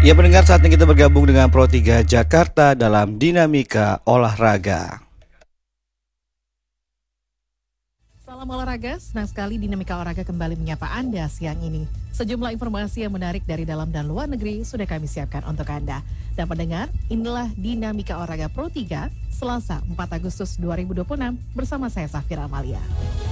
Ya pendengar, saatnya kita bergabung dengan Pro 3 Jakarta dalam Dinamika Olahraga. Salam olahraga, senang sekali Dinamika Olahraga kembali menyapa Anda siang ini. Sejumlah informasi yang menarik dari dalam dan luar negeri sudah kami siapkan untuk Anda. Dan pendengar, inilah Dinamika Olahraga Pro 3, Selasa 4 Agustus 2026 bersama saya Safira Amalia.